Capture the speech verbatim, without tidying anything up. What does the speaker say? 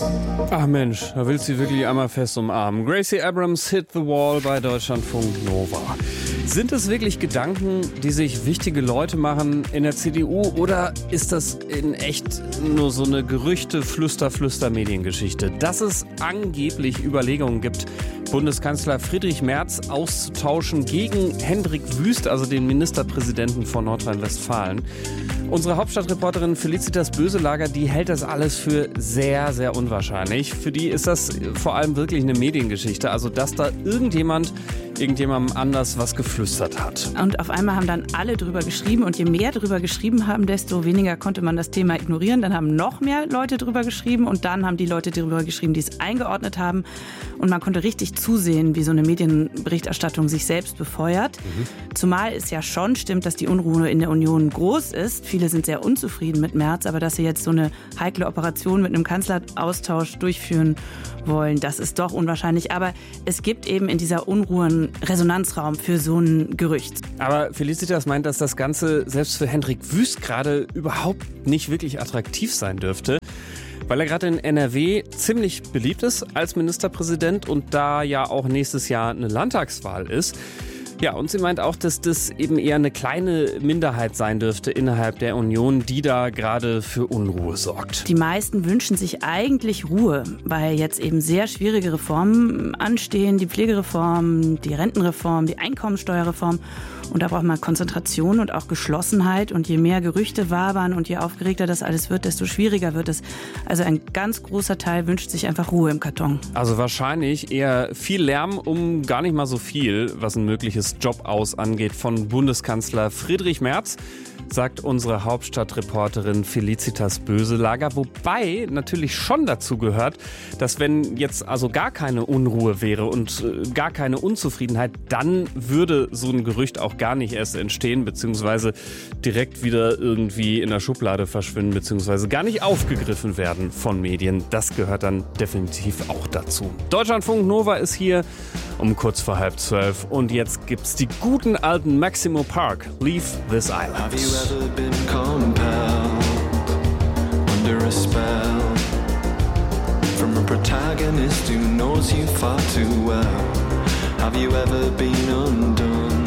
Ach Mensch, da willst du wirklich einmal fest umarmen. Gracie Abrams, Hit the Wall bei Deutschlandfunk Nova. Sind es wirklich Gedanken, die sich wichtige Leute machen in der C D U, oder ist das in echt nur so eine Gerüchte-Flüster-Flüster-Mediengeschichte, dass es angeblich Überlegungen gibt, Bundeskanzler Friedrich Merz auszutauschen gegen Hendrik Wüst, also den Ministerpräsidenten von Nordrhein-Westfalen? Unsere Hauptstadtreporterin Felicitas Böselager, die hält das alles für sehr, sehr unwahrscheinlich. Für die ist das vor allem wirklich eine Mediengeschichte, also dass da irgendjemand irgendjemandem anders was geflüstert hat. Und auf einmal haben dann alle drüber geschrieben, und je mehr drüber geschrieben haben, desto weniger konnte man das Thema ignorieren. Dann haben noch mehr Leute drüber geschrieben, und dann haben die Leute drüber geschrieben, die es eingeordnet haben, und man konnte richtig zusehen, wie so eine Medienberichterstattung sich selbst befeuert. Mhm. Zumal es ja schon stimmt, dass die Unruhe in der Union groß ist. Viele sind sehr unzufrieden mit Merz, aber dass sie jetzt so eine heikle Operation mit einem Kanzleraustausch durchführen wollen, das ist doch unwahrscheinlich. Aber es gibt eben in dieser Unruhe einen Resonanzraum für so ein Gerücht. Aber Felicitas meint, dass das Ganze selbst für Hendrik Wüst gerade überhaupt nicht wirklich attraktiv sein dürfte, weil er gerade in N R W ziemlich beliebt ist als Ministerpräsident und da ja auch nächstes Jahr eine Landtagswahl ist. Ja, und sie meint auch, dass das eben eher eine kleine Minderheit sein dürfte innerhalb der Union, die da gerade für Unruhe sorgt. Die meisten wünschen sich eigentlich Ruhe, weil jetzt eben sehr schwierige Reformen anstehen. Die Pflegereform, die Rentenreform, die Einkommensteuerreform. Und da braucht man Konzentration und auch Geschlossenheit. Und je mehr Gerüchte wabern und je aufgeregter das alles wird, desto schwieriger wird es. Also ein ganz großer Teil wünscht sich einfach Ruhe im Karton. Also wahrscheinlich eher viel Lärm um gar nicht mal so viel, was ein mögliches Jobaus angeht von Bundeskanzler Friedrich Merz, sagt unsere Hauptstadtreporterin Felicitas Böselager. Wobei natürlich schon dazu gehört, dass wenn jetzt also gar keine Unruhe wäre und gar keine Unzufriedenheit, dann würde so ein Gerücht auch gar nicht erst entstehen, beziehungsweise direkt wieder irgendwie in der Schublade verschwinden, beziehungsweise gar nicht aufgegriffen werden von Medien. Das gehört dann definitiv auch dazu. Deutschlandfunk Nova ist hier um kurz vor halb zwölf, und jetzt gibt's die guten alten Maximo Park, Leave This Island. Have you ever been compelled under a spell from a protagonist who knows you far too well? Have you ever been undone